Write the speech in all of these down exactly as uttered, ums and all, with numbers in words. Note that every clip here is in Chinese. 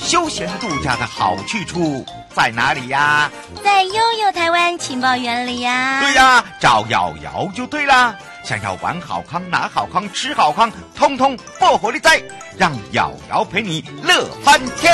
休闲度假的好去处在哪里呀？ 在悠悠台湾情报园里呀。 对呀，找瑶瑶就对啦。想要玩好康、拿好康、吃好康，通通爆火力在，让瑶瑶陪你乐翻天。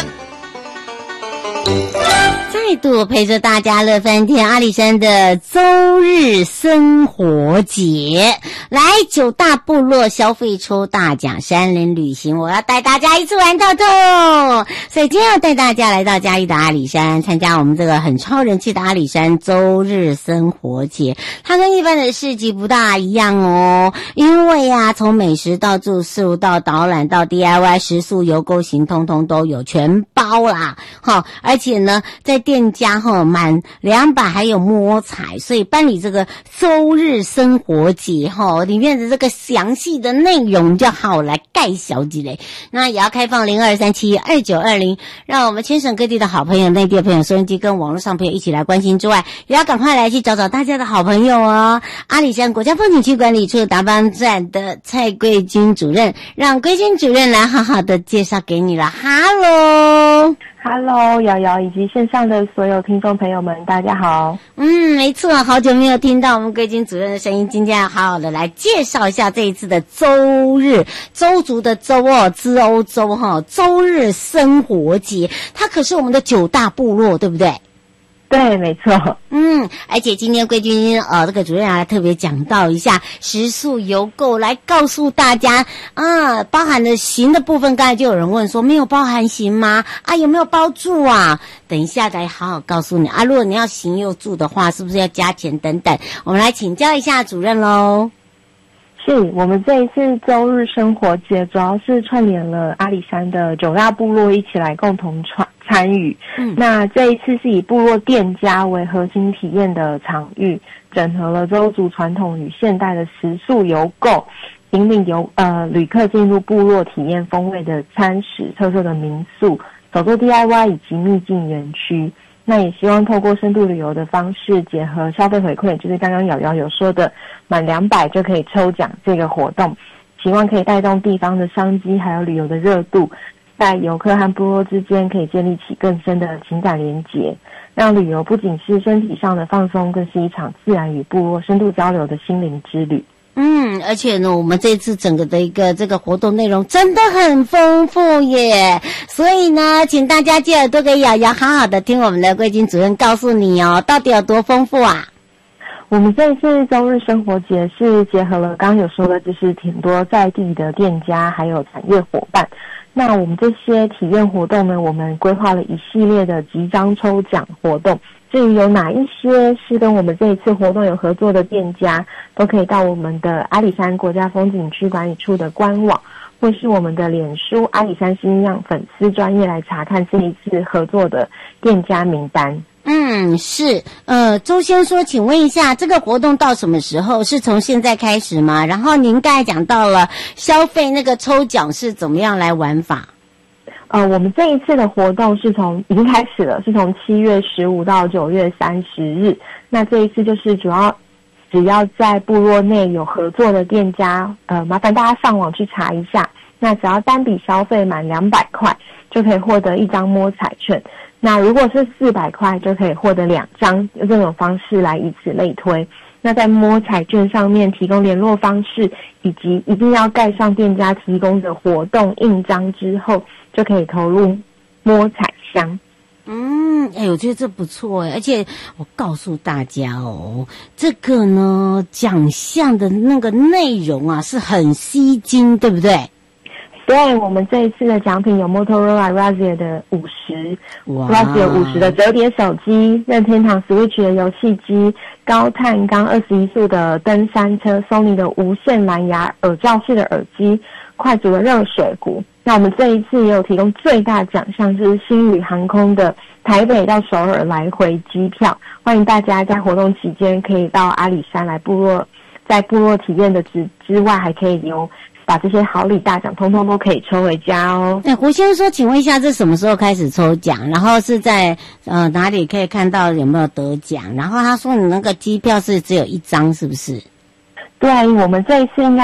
再度陪着大家乐翻天，阿里山的周日生活节，来九大部落消费抽大奖，山林旅行，我要带大家一次玩透透。所以今天要带大家来到嘉义的阿里山，参加我们这个很超人气的阿里山周日生活节。它跟一般的市集不大一样哦，因为啊，从美食到住宿到导览到 D I Y 食宿游购行，通通都有，全包啦。好，而且呢，在店家哈满两百还有摸彩，所以办理这个周日生活节哈，里面的这个详细的内容就好来盖小姐嘞。那也要开放零二三七二九二零，让我们全省各地的好朋友、内地的朋友、收音机跟网络上朋友一起来关心之外，也要赶快来去找找大家的好朋友哦。阿里山国家风景区管理处达邦站的蔡桂君主任，让桂君主任来好好的介绍给你了。Hello。 Hello， 瑶瑶以及线上的所有听众朋友们，大家好。 嗯，没错，好久没有听到我们桂君主任的声音，今天要好好的来介绍一下这一次的周日，周族的周哦，资欧周哈，周日生活节，它可是我们的九大部落，对不对？ 对，没错。 嗯，而且今天桂君呃这个主任还特别讲到一下食宿游购，来告诉大家啊，包含的行的部分，刚才就有人问说没有包含行吗？啊，有没有包住啊？等一下来好好告诉你啊，如果你要行又住的话，是不是要加钱等等？我们来请教一下主任喽。 是，我们这一次周日生活节主要是串联了阿里山的九大部落一起来共同参参与。嗯，那这一次是以部落店家为核心体验的场域，整合了周族传统与现代的食宿游购，引领游呃旅客进入部落体验风味的餐食、特色的民宿、手作 D I Y 以及秘境园区。那也希望透过深度旅游的方式，结合消费回馈，就是刚刚瑶瑶有说的满两百就可以抽奖这个活动，希望可以带动地方的商机还有旅游的热度，在游客和部落之间可以建立起更深的情感连结，让旅游不仅是身体上的放松，更是一场自然与部落深度交流的心灵之旅。 嗯，而且呢，我们这次整个的一个这个活动内容真的很丰富耶，所以呢，请大家借耳朵给瑶瑶好好的听我们的桂君主任告诉你哦，到底有多丰富啊？ 我们这一次周日生活节是结合了刚刚有说的，就是挺多在地的店家还有产业伙伴。那我们这些体验活动呢，我们规划了一系列的集章抽奖活动。至于有哪一些是跟我们这一次活动有合作的店家，都可以到我们的阿里山国家风景区管理处的官网，或是我们的脸书阿里山新样粉丝专页来查看这一次合作的店家名单。 嗯，是，呃，周先说，请问一下，这个活动到什么时候？是从现在开始吗？然后您刚才讲到了消费那个抽奖是怎么样来玩法？ 呃，我们这一次的活动是从已经开始了，是从七月十五到九月三十日。那这一次就是主要只要在部落内有合作的店家，呃，麻烦大家上网去查一下。那只要单笔消费满两百块，就可以获得一张摸彩券。那如果是四百块，就可以获得两张，用这种方式来以此类推。那在摸彩券上面提供联络方式，以及一定要盖上店家提供的活动印章之后，就可以投入摸彩箱。 嗯，哎，我觉得这不错哎，而且我告诉大家哦，这个呢奖项的那个内容啊是很吸睛，对不对？ 对，我们这一次的奖品有 Motorola Razr 的五十 Razr 五十的折叠手机，任天堂 Switch 的游戏机，高碳钢二十一速的登山车， Sony 的无线蓝牙耳罩式的耳机，快煮的热水壶。那我们这一次也有提供最大奖项，是星宇航空的台北到首尔来回机票，欢迎大家在活动期间可以到阿里山来部落，在部落体验的之之外，还可以有把这些好礼大奖通通都可以抽回家哦。 哎，胡先生说，请问一下，这什么时候开始抽奖？然后是在呃哪里可以看到有没有得奖？然后他说你那个机票是只有一张，是不是？ 对，我们这一次应该